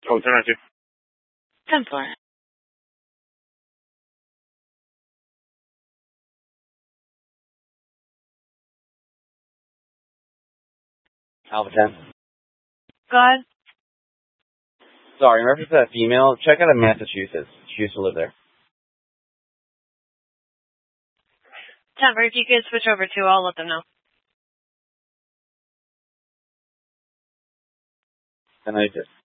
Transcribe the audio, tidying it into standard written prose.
Alternative. 10th floor. Alpha 10. Go ahead. Sorry, in reference to that female, check out of Massachusetts. She used to live there. Temper, if you could switch over to, I'll let them know. And I just